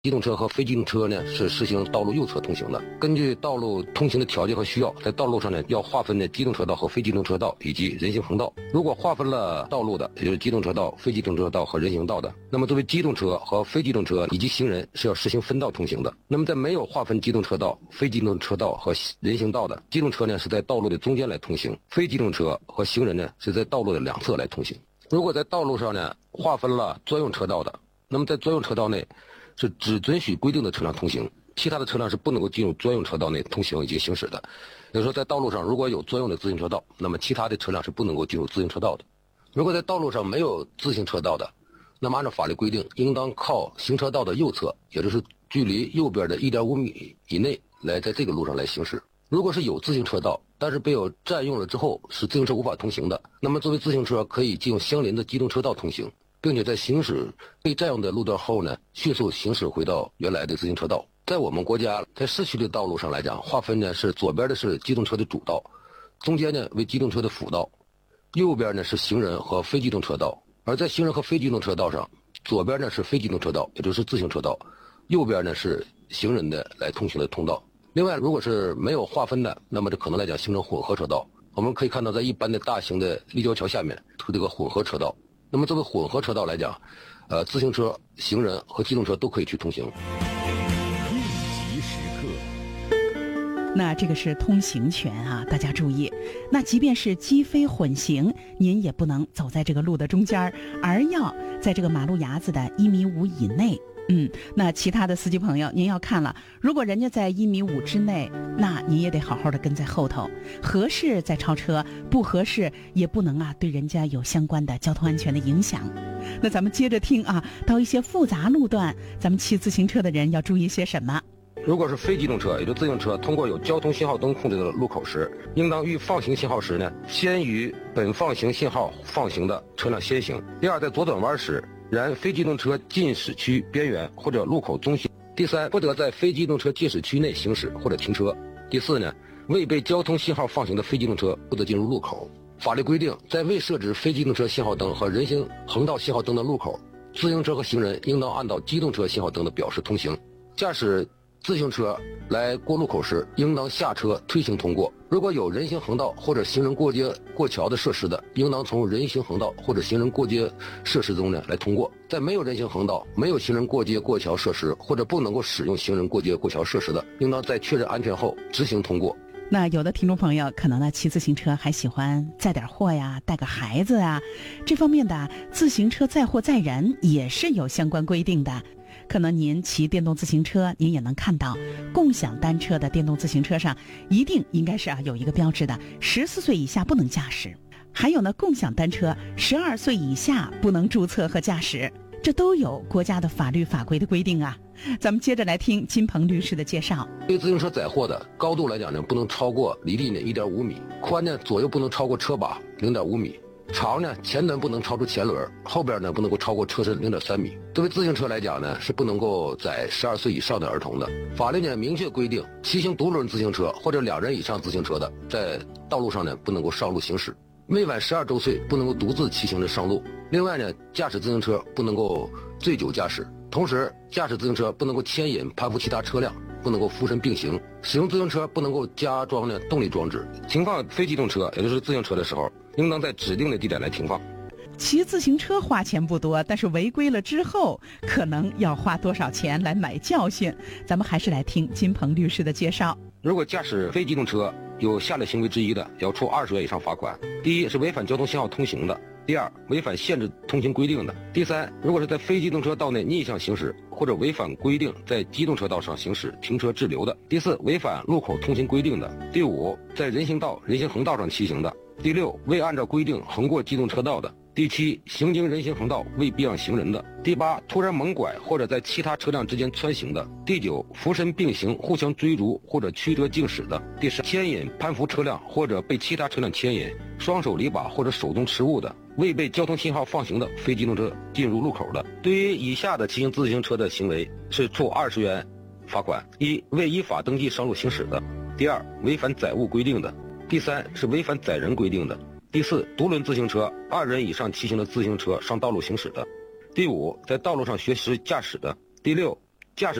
机动车和非机动车呢是实行道路右侧通行的。根据道路通行的条件和需要，在道路上呢要划分呢机动车道和非机动车道以及人行横道。如果划分了道路的，也就是机动车道、非机动车道和人行道的，那么作为机动车和非机动车以及行人是要实行分道通行的。那么在没有划分机动车道、非机动车道和人行道的，机动车呢是在道路的中间来通行，非机动车和行人呢是在道路的两侧来通行。如果在道路上呢划分了专用车道的，那么在专用车道内是只准许规定的车辆通行，其他的车辆是不能够进入专用车道内通行以及行驶的。也就是说，在道路上如果有专用的自行车道，那么其他的车辆是不能够进入自行车道的。如果在道路上没有自行车道的，那么按照法律规定，应当靠行车道的右侧，也就是距离右边的 1.5 米以内来在这个路上来行驶。如果是有自行车道，但是被有占用了之后使自行车无法通行的，那么作为自行车可以进入相邻的机动车道通行，并且在行驶被占用的路段后呢，迅速行驶回到原来的自行车道。在我们国家，在市区的道路上来讲，划分呢是左边的是机动车的主道，中间呢为机动车的辅道，右边呢是行人和非机动车道。而在行人和非机动车道上，左边呢是非机动车道，也就是自行车道，右边呢是行人的来通行的通道。另外，如果是没有划分的，那么这可能来讲形成混合车道。我们可以看到，在一般的大型的立交桥下面有这个混合车道。那么作为混合车道来讲，自行车、行人和机动车都可以去通行。 应急时刻， 那这个是通行权啊，大家注意。那即便是机非混行，您也不能走在这个路的中间，而要在这个马路牙子的1.5米以内。那其他的司机朋友您要看了，如果人家在1.5米之内，那您也得好好的跟在后头，合适再超车，不合适也不能对人家有相关的交通安全的影响。那咱们接着听到一些复杂路段，咱们骑自行车的人要注意些什么。 如果是非机动车，也就是自行车，通过有交通信号灯控制的路口时，应当遇放行信号时呢，先于本放行信号放行的车辆先行。第二，在左转弯时，然非机动车进驶区边缘或者路口中心。第三，不得在非机动车进驶区内行驶或者停车。第四呢，未被交通信号放行的非机动车不得进入路口。法律规定，在未设置非机动车信号灯和人行横道信号灯的路口，自行车和行人应当按照机动车信号灯的表示通行。驾驶自行车来过路口时，应当下车推行通过。如果有人行横道或者行人过街过桥的设施的，应当从人行横道或者行人过街设施中呢来通过。在没有人行横道、没有行人过街过桥设施或者不能够使用行人过街过桥设施的，应当在确认安全后执行通过。 那有的听众朋友可能骑自行车还喜欢载点货呀，带个孩子啊，这方面的自行车载货载人也是有相关规定的。可能您骑电动自行车，您也能看到共享单车的电动自行车上一定应该是有一个标志的，14岁以下不能驾驶。还有呢，共享单车12岁以下不能注册和驾驶，这都有国家的法律法规的规定啊。咱们接着来听金鹏律师的介绍。 对自行车载货的高度来讲呢，不能超过离地呢1.5米，宽呢左右不能超过车把0.5米。长呢，前端不能超出前轮，后边呢不能够超过车身0.3米。作为自行车来讲呢，是不能够载12岁以上的儿童的。法律呢明确规定，骑行独轮自行车或者2人以上自行车的，在道路上呢不能够上路行驶。未满12周岁不能够独自骑行着上路。另外呢，驾驶自行车不能够醉酒驾驶，同时驾驶自行车不能够牵引攀附其他车辆，不能够扶身并行。使用自行车不能够加装动力装置。停放非机动车，也就是自行车的时候，应当在指定的地点来停放。 骑自行车花钱不多，但是违规了之后可能要花多少钱来买教训。咱们还是来听金鹏律师的介绍。 如果驾驶非机动车有下列行为之一的，要处20元以上罚款。第一，是违反交通信号通行的；第二，违反限制通行规定的；第三，如果是在非机动车道内逆向行驶或者违反规定在机动车道上行驶停车滞留的；第四，违反路口通行规定的；第五，在人行道、人行横道上骑行的；第六，未按照规定横过机动车道的；第七，行经人行横道未避让行人的；第八，突然猛拐或者在其他车辆之间穿行的；第九，扶身并行互相追逐或者曲折竞驶的；第十，牵引攀附车辆或者被其他车辆牵引，双手离把或者手中持物的；未被交通信号放行的非机动车进入路口的。对于以下的骑行自行车的行为，是处20元罚款：一、未依法登记上路行驶的；第二，违反载物规定的；第三，是违反载人规定的；第四，独轮自行车2人以上骑行的自行车上道路行驶的；第五，在道路上学识驾驶的；第六，